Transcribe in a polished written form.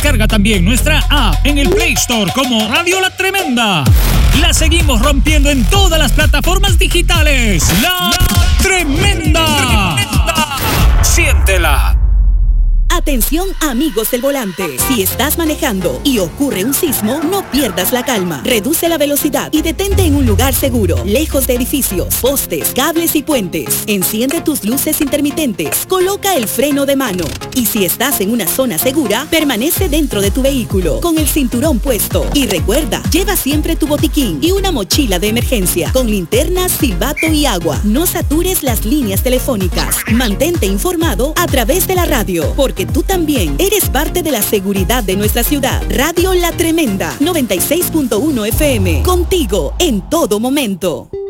Descarga también nuestra app en el Play Store como Radio La Tremenda. La seguimos rompiendo en todas las plataformas digitales. La Tremenda. Siéntela. Atención amigos del volante, si estás manejando y ocurre un sismo, no pierdas la calma, reduce la velocidad y detente en un lugar seguro, lejos de edificios, postes, cables y puentes. Enciende tus luces intermitentes, coloca el freno de mano y si estás en una zona segura, permanece dentro de tu vehículo con el cinturón puesto. Y recuerda, lleva siempre tu botiquín y una mochila de emergencia con linternas, silbato y agua. No satures las líneas telefónicas, mantente informado a través de la radio, porque tú también eres parte de la seguridad de nuestra ciudad. Radio La Tremenda, 96.1 FM, contigo en todo momento.